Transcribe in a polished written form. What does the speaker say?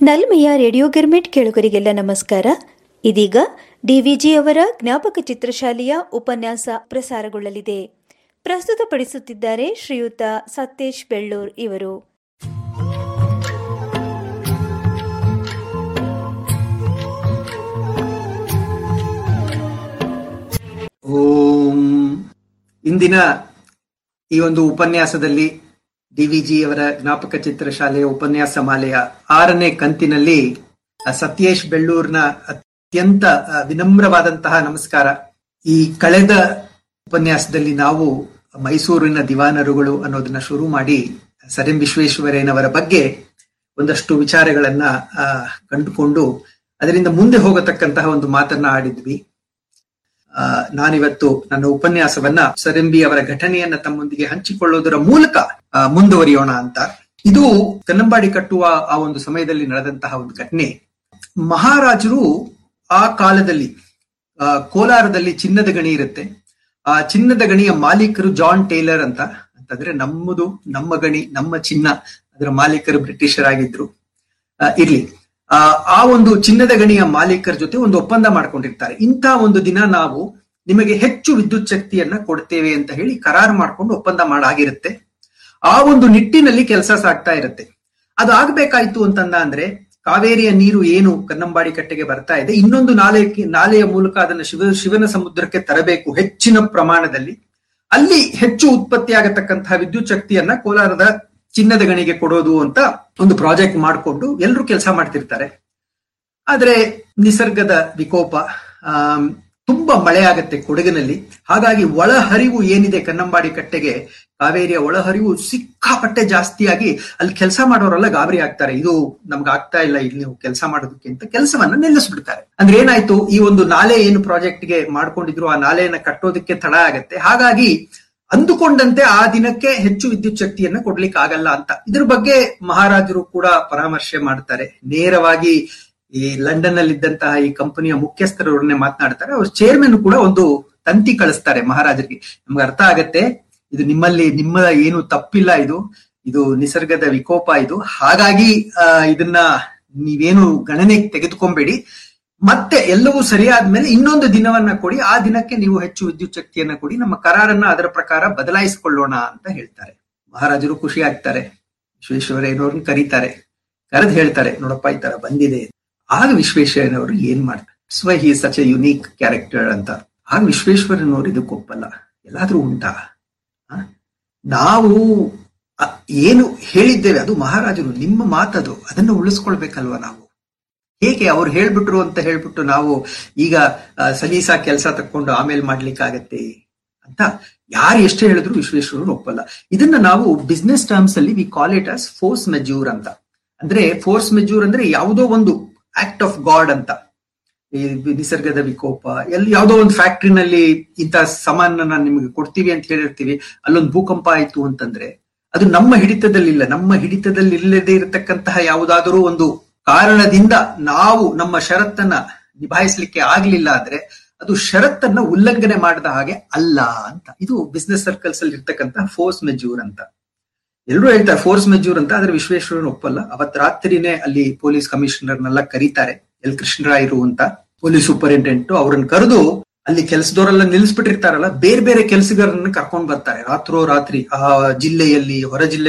ನಲ್ಮೆಯ radio girmit ಕೇಳುಗರಿಗೆಲ್ಲ ನಮಸ್ಕಾರ. ಇದೀಗ ಡಿವಿಜಿ ಅವರ ಜ್ಞಾಪಕ ಚಿತ್ರಶಾಲೆಯ ಉಪನ್ಯಾಸ ಪ್ರಸಾರಗೊಳ್ಳಲಿದೆ. ಪ್ರಸ್ತುತಪಡಿಸುತ್ತಿದ್ದಾರೆ ಶ್ರೀಯುತ ಸತೇಶ್ ಬೆಳ್ಳೂರ್ ಇವರು. ಓಂ. ಇಂದಿನ ಈ ಒಂದು ಉಪನ್ಯಾಸದಲ್ಲಿ ಡಿವಿಜಿ ಅವರ ಜ್ಞಾಪಕ ಚಿತ್ರಶಾಲೆಯ ಉಪನ್ಯಾಸ ಮಾಲೆಯ 6ನೇ ಕಂತಿನಲ್ಲಿ ಸತೇಶ್ ಬೆಳ್ಳೂರ್ನ ಅತ್ಯಂತ ವಿನಮ್ರವಾದಂತಹ ನಮಸ್ಕಾರ. ಈ ಕಳೆದ ಉಪನ್ಯಾಸದಲ್ಲಿ ನಾವು ಮೈಸೂರಿನ ದಿವಾನರುಗಳು ಅನ್ನೋದನ್ನ ಶುರು ಮಾಡಿ ಸರ್ ಎಂ ವಿಶ್ವೇಶ್ವರಯ್ಯನವರ ಬಗ್ಗೆ ಒಂದಷ್ಟು ವಿಚಾರಗಳನ್ನ ಕಂಡುಕೊಂಡು ಅದರಿಂದ ಮುಂದೆ ಹೋಗತಕ್ಕಂತಹ ಒಂದು ಮಾತನ್ನ ಆಡಿದ್ವಿ. ನಾನಿವತ್ತು ನನ್ನ ಉಪನ್ಯಾಸವನ್ನ ಸರ್ ಎಂ ಬಿ ಅವರ ಘಟನೆಯನ್ನ ತಮ್ಮೊಂದಿಗೆ ಹಂಚಿಕೊಳ್ಳುವುದರ ಮೂಲಕ ಮುಂದುವರಿಯೋಣ ಅಂತ. ಇದು ಕನ್ನಂಬಾಡಿ ಕಟ್ಟುವ ಆ ಒಂದು ಸಮಯದಲ್ಲಿ ನಡೆದಂತಹ ಒಂದು ಘಟನೆ. ಮಹಾರಾಜರು ಆ ಕಾಲದಲ್ಲಿ ಕೋಲಾರದಲ್ಲಿ ಚಿನ್ನದ ಗಣಿ ಇರುತ್ತೆ. ಆ ಚಿನ್ನದ ಗಣಿಯ ಮಾಲೀಕರು ಜಾನ್ ಟೇಲರ್ ಅಂತಂದ್ರೆ ನಮ್ಮ ಗಣಿ ನಮ್ಮ ಚಿನ್ನ, ಅದರ ಮಾಲೀಕರು ಬ್ರಿಟಿಷರಾಗಿದ್ರು. ಇರ್ಲಿ, ಆ ಒಂದು ಚಿನ್ನದ ಗಣಿಯ ಮಾಲೀಕರ ಜೊತೆ ಒಂದು ಒಪ್ಪಂದ ಮಾಡ್ಕೊಂಡಿರ್ತಾರೆ. ಇಂಥ ಒಂದು ದಿನ ನಾವು ನಿಮಗೆ ಹೆಚ್ಚು ವಿದ್ಯುತ್ ಶಕ್ತಿಯನ್ನ ಕೊಡ್ತೇವೆ ಅಂತ ಹೇಳಿ ಕರಾರು ಮಾಡ್ಕೊಂಡು ಒಪ್ಪಂದ ಮಾಡಾಗಿರುತ್ತೆ. ಆ ಒಂದು ನಿಟ್ಟಿನಲ್ಲಿ ಕೆಲಸ ಸಾಗ್ತಾ ಇರುತ್ತೆ. ಅದು ಆಗ್ಬೇಕಾಯ್ತು ಅಂತಂದ ಅಂದ್ರೆ ಕಾವೇರಿಯ ನೀರು ಏನು ಕನ್ನಂಬಾಡಿ ಕಟ್ಟೆಗೆ ಬರ್ತಾ ಇದೆ, ಇನ್ನೊಂದು ನಾಲೆಯ ಮೂಲಕ ಅದನ್ನ ಶಿವನ ಸಮುದ್ರಕ್ಕೆ ತರಬೇಕು ಹೆಚ್ಚಿನ ಪ್ರಮಾಣದಲ್ಲಿ. ಅಲ್ಲಿ ಹೆಚ್ಚು ಉತ್ಪತ್ತಿ ಆಗತಕ್ಕಂತಹ ವಿದ್ಯುತ್ ಶಕ್ತಿಯನ್ನ ಕೋಲಾರದ ಚಿನ್ನದ ಗಣಿಗೆ ಕೊಡೋದು ಅಂತ ಒಂದು ಪ್ರಾಜೆಕ್ಟ್ ಮಾಡಿಕೊಂಡು ಎಲ್ಲರೂ ಕೆಲಸ ಮಾಡ್ತಿರ್ತಾರೆ. ಆದ್ರೆ ನಿಸರ್ಗದ ವಿಕೋಪ, ತುಂಬಾ ಮಳೆ ಆಗತ್ತೆ ಕೊಡಗಿನಲ್ಲಿ. ಹಾಗಾಗಿ ಒಳಹರಿವು ಏನಿದೆ ಕನ್ನಂಬಾಡಿ ಕಟ್ಟೆಗೆ, ಕಾವೇರಿಯ ಒಳಹರಿವು ಸಿಕ್ಕಾಪಟ್ಟೆ ಜಾಸ್ತಿಯಾಗಿ ಅಲ್ಲಿ ಕೆಲಸ ಮಾಡೋರೆಲ್ಲ ಗಾಬರಿ ಆಗ್ತಾರೆ. ಇದು ನಮ್ಗೆ ಆಗ್ತಾ ಇಲ್ಲ ಇಲ್ಲಿ ನೀವು ಕೆಲಸ ಮಾಡೋದಕ್ಕೆ ಅಂತ ಕೆಲಸವನ್ನ ನಿಲ್ಲಿಸ್ಬಿಡ್ತಾರೆ. ಅಂದ್ರೆ ಏನಾಯ್ತು, ಈ ಒಂದು ನಾಲೆ ಏನು ಪ್ರಾಜೆಕ್ಟ್ಗೆ ಮಾಡ್ಕೊಂಡಿದ್ರು ಆ ನಾಲೆಯನ್ನ ಕಟ್ಟೋದಕ್ಕೆ ತಡ ಆಗತ್ತೆ. ಹಾಗಾಗಿ ಅಂದುಕೊಂಡಂತೆ ಆ ದಿನಕ್ಕೆ ಹೆಚ್ಚು ವಿದ್ಯುತ್ ಶಕ್ತಿಯನ್ನ ಕೊಡ್ಲಿಕ್ಕೆ ಆಗಲ್ಲ ಅಂತ ಇದ್ರ ಬಗ್ಗೆ ಮಹಾರಾಜರು ಕೂಡ ಪರಾಮರ್ಶೆ ಮಾಡ್ತಾರೆ. ನೇರವಾಗಿ ಈ ಲಂಡನ್ ನಲ್ಲಿ ಇದ್ದಂತಹ ಈ ಕಂಪನಿಯ ಮುಖ್ಯಸ್ಥರವ್ರನ್ನೇ ಮಾತನಾಡ್ತಾರೆ. ಅವ್ರ ಚೇರ್ಮನ್ ಕೂಡ ಒಂದು ತಂತಿ ಕಳಿಸ್ತಾರೆ ಮಹಾರಾಜರಿಗೆ. ನಮ್ಗೆ ಅರ್ಥ ಆಗತ್ತೆ, ಇದು ನಿಮ್ಮ ಏನು ತಪ್ಪಿಲ್ಲ, ಇದು ನಿಸರ್ಗದ ವಿಕೋಪ ಇದು. ಹಾಗಾಗಿ ಇದನ್ನ ನೀವೇನು ಗಣನೆಗೆ ತೆಗೆದುಕೊಂಬೇಡಿ, ಮತ್ತೆ ಎಲ್ಲವೂ ಸರಿಯಾದ್ಮೇಲೆ ಇನ್ನೊಂದು ದಿನವನ್ನ ಕೊಡಿ, ಆ ದಿನಕ್ಕೆ ನೀವು ಹೆಚ್ಚು ವಿದ್ಯುತ್ ಶಕ್ತಿಯನ್ನ ಕೊಡಿ, ನಮ್ಮ ಕರಾರನ್ನ ಅದರ ಪ್ರಕಾರ ಬದಲಾಯಿಸಿಕೊಳ್ಳೋಣ ಅಂತ ಹೇಳ್ತಾರೆ. ಮಹಾರಾಜರು ಖುಷಿ ಆಗ್ತಾರೆ. ವಿಶ್ವೇಶ್ವರಯ್ಯನವ್ರನ್ನ ಕರೀತಾರೆ, ಕರೆದು ಹೇಳ್ತಾರೆ, ನೋಡಪ್ಪ ಈ ತರ ಬಂದಿದೆ. ಆಗ ವಿಶ್ವೇಶ್ವರಯ್ಯನವರು ಏನ್ ಮಾಡ್ತಾರೆ, he is such A unique character ಅಂತ. ಆಗ ವಿಶ್ವೇಶ್ವರಯ್ಯನವರು ಇದಕ್ಕೆ ಒಪ್ಪಲ್ಲ. ಎಲ್ಲಾದ್ರೂ ಉಂಟಾ, ನಾವು ಏನು ಹೇಳಿದ್ದೇವೆ ಅದು ಮಹಾರಾಜರು, ನಿಮ್ಮ ಮಾತದು, ಅದನ್ನ ಉಳಿಸ್ಕೊಳ್ಬೇಕಲ್ವಾ ನಾವು. ಹೇಗೆ ಅವ್ರು ಹೇಳ್ಬಿಟ್ರು ಅಂತ ಹೇಳ್ಬಿಟ್ಟು ನಾವು ಈಗ ಸಲೀಸಾ ಕೆಲಸ ತಕ್ಕೊಂಡು ಆಮೇಲೆ ಮಾಡ್ಲಿಕ್ಕಾಗತ್ತೆ ಅಂತ ಯಾರು ಎಷ್ಟೇ ಹೇಳಿದ್ರು ವಿಶ್ವೇಶ್ವರರು ಒಪ್ಪಲ್ಲ. ಇದನ್ನ ನಾವು ಬಿಸ್ನೆಸ್ ಟರ್ಮ್ಸ್ ಅಲ್ಲಿ we call it as force majeure ಅಂತ. ಅಂದ್ರೆ ಫೋರ್ಸ್ ಮೆಜ್ಯೂರ್ ಅಂದ್ರೆ ಯಾವುದೋ ಒಂದು ಆಕ್ಟ್ ಆಫ್ ಗಾಡ್ ಅಂತ. ಈ ನಿಸರ್ಗದ ವಿಕೋಪ, ಯಾವುದೋ ಒಂದು ಫ್ಯಾಕ್ಟ್ರಿನಲ್ಲಿ ಇಂಥ ಸಾಮಾನನ್ನ ನಿಮ್ಗೆ ಕೊಡ್ತೀವಿ ಅಂತ ಹೇಳಿರ್ತೀವಿ, ಅಲ್ಲೊಂದು ಭೂಕಂಪ ಆಯ್ತು ಅಂತಂದ್ರೆ ಅದು ನಮ್ಮ ಹಿಡಿತದಲ್ಲಿ ಇಲ್ಲದೆ ಇರತಕ್ಕಂತಹ ಯಾವುದಾದರೂ ಒಂದು ಕಾರಣದಿಂದ ನಾವು ನಮ್ಮ ಷರತ್ತನ್ನ ನಿಭಾಯಿಸ್ಲಿಕ್ಕೆ ಆಗ್ಲಿಲ್ಲ ಅಂದ್ರೆ ಅದು ಷರತ್ತನ್ನ ಉಲ್ಲಂಘನೆ ಮಾಡಿದ ಹಾಗೆ ಅಲ್ಲ ಅಂತ. ಇದು ಬಿಸ್ನೆಸ್ ಸರ್ಕಲ್ಸ್ ಅಲ್ಲಿ ಇರ್ತಕ್ಕಂತಹ ಫೋರ್ಸ್ ಮೆಜ್ಯೂರ್ ಅಂತ. ಎಲ್ಲರೂ ಹೇಳ್ತಾರೆ ಫೋರ್ಸ್ ಮೆಜ್ಯೂರ್ ಅಂತ. ಆದ್ರೆ ವಿಶ್ವೇಶ್ವರಯ್ಯನವರು ಒಪ್ಪಲ್ಲ. ಅವತ್ ರಾತ್ರಿನೇ ಅಲ್ಲಿ ಪೊಲೀಸ್ ಕಮಿಷನರ್ನೆಲ್ಲ ಕರೀತಾರೆ. ಎಲ್ ಕೃಷ್ಣರಾಯರು ಅಂತ ಪೊಲೀಸ್ ಸೂಪರಿಂಟೆಂಡೆಂಟ್, ಅವ್ರನ್ನ ಕರೆದು ಅಲ್ಲಿ ಕೆಲಸದವರೆಲ್ಲ ನಿಲ್ಲಿಸ್ಬಿಟ್ಟಿರ್ತಾರಲ್ಲ, ಬೇರೆ ಬೇರೆ ಕೆಲಸಗಾರರನ್ನ ಕರ್ಕೊಂಡ್ ಬರ್ತಾರೆ ರಾತ್ರಿ ಆ ಜಿಲ್ಲೆಯಲ್ಲಿ, ಹೊರ ಜಿಲ್ಲೆ